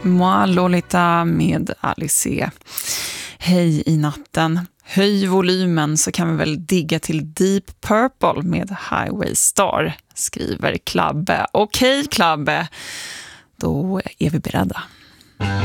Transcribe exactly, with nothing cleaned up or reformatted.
Moi Lolita med Alice. Hej i natten. Höj volymen så kan vi väl digga till Deep Purple med Highway Star, skriver Klabbe. Okej Klabbe, då är vi beredda.